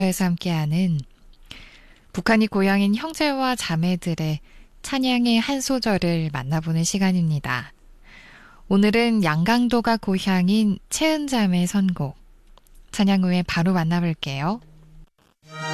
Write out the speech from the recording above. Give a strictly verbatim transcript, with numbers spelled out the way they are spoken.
에서 함께하는 북한이 고향인 형제와 자매들의 찬양의 한 소절을 만나보는 시간입니다. 오늘은 양강도가 고향인 채은자매 선곡 찬양 후에 바로 만나볼게요.